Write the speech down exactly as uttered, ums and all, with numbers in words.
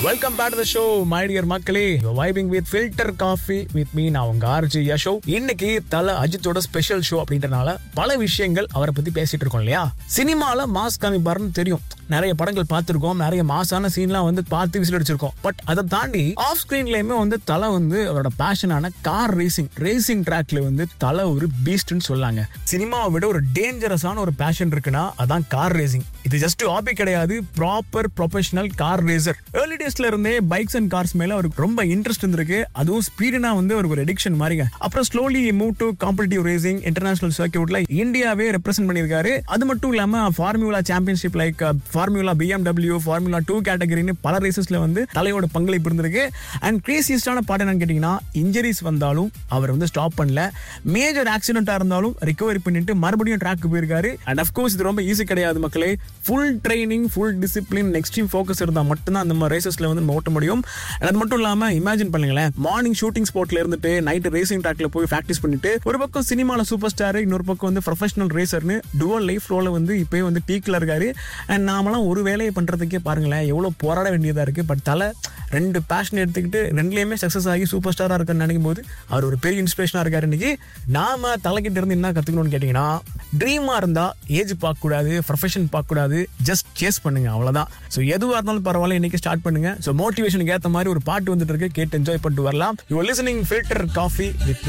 Welcome back to the show my dear மக்களே. Vibing with filter coffee with me. நான் உங்க RJ Yasho. இன்னைக்கு தல அஜித்தோட ஸ்பெஷல் ஷோ அப்படின்றனால பல விஷயங்கள் அவரை பத்தி பேசிட்டு இருக்கோம் இல்லையா. சினிமால மாஸ் காமிப்பாருன்னு தெரியும், நிறைய படங்கள் பார்த்திருக்கோம், நிறைய மாசான சீன்லாம் வந்து பார்த்து விசில் அடிச்சிருக்கோம். பட் அதை தாண்டி ஆஃப் ஸ்கிரீன்லயுமே வந்து தலை வந்து அவரோட பேஷனான கார் ரேசிங் ரேசிங் ட்ராக்ல வந்து தலை ஒரு பீஸ்ட்னு சொல்லாங்க. சினிமாவை விட ஒரு டேஞ்சரஸான ஒரு பேஷன் இருக்குன்னா அதான் கார் ரேசிங். இது ஜஸ்ட் ஹாபி கிடையாது, proper professional car racer. Early டேஸ்ல இருந்தே பைக்ஸ் அண்ட் கார்ஸ் மேல அவருக்கு ரொம்ப இன்ட்ரெஸ்ட் இருந்திருக்கு. அதுவும் ஸ்பீடுனா வந்து ஒரு எடிக்ஷன் மாதிரிங்க. அப்புறம் slowly move to competitive racing, international சர்க்யூட்ல இந்தியாவே ரெப்ரசென்ட் பண்ணியிருக்காரு. அது மட்டும் இல்லாம formula championship like formula BMW, formula two கேட்டகரின்னு பல ரேசஸ்ல வந்து தலையோட பங்களிப்பு இருந்திருக்கு. அண்ட் கிரேசியஸ்டான பாட்டு என்னன்னு கேட்டீங்கன்னா, இன்ஜரிஸ் வந்தாலும் அவர் வந்து ஸ்டாப் பண்ணல. மேஜர் ஆக்சிடென்டா இருந்தாலும் ரிகவரி பண்ணிட்டு மறுபடியும் ட்ராக்கு போயிருக்காரு. அண்ட் அஃப்கோர்ஸ் இது ரொம்ப ஈஸி கிடையாது மக்களே. Full training, full discipline, extreme focus இருந்தால் மட்டும்தான் அந்த மாதிரி ரேசஸ்ல வந்து நம்ம ஓட்ட முடியும். அது மட்டும் இல்லாம இமேஜின் பண்ணுங்களேன், மார்னிங் ஷூட்டிங் ஸ்பாட்ல இருந்துட்டு நைட் ரேசிங் ட்ராக்ல போய் பிராக்டிஸ் பண்ணிட்டு ஒரு பக்கம் சினிமால சூப்பர் ஸ்டார், இன்னொரு பக்கம் வந்து ப்ரொஃபஷனல் ரேசர்னு டுவல் லைஃப் ரோல வந்து இப்போயே வந்து பீக்ல இருக்காரு. அண்ட் நாமெல்லாம் ஒரு வேலையை பண்றதுக்கே பாருங்களேன் எவ்வளவு போராட வேண்டியதா இருக்கு. பட் தலை ரெண்டு பேஷன் எடுத்துக்கிட்டு ரெண்டுலயுமே சக்சஸ் ஆகி சூப்பர் ஸ்டாரா இருக்குன்னு நினைக்கும் போது அவர் ஒரு பெரிய இன்ஸ்பிரேஷனா இருக்காரு. இன்னைக்கு நாம தலைக்கிட்ட இருந்து என்ன கத்துக்கணும்னு கேட்டீங்கன்னா, ட்ரீமா இருந்தா ஏஜ் பார்க்க கூடாது, ப்ரொஃபஷன் பார்க்க கூடாது, ஜஸ்ட் சேஸ் பண்ணுங்க, அவ்வளவுதான். ஸோ எதுவாக இருந்தாலும் பரவாயில்ல, இன்னைக்கு ஸ்டார்ட் பண்ணுங்க. ஸோ மோட்டிவேஷனுக்கு ஏற்ற மாதிரி ஒரு பாட்டு வந்துட்டு இருக்கு, கேட்டு என்ஜாய் பண்ணிட்டு வரலாம். You are listening filter coffee with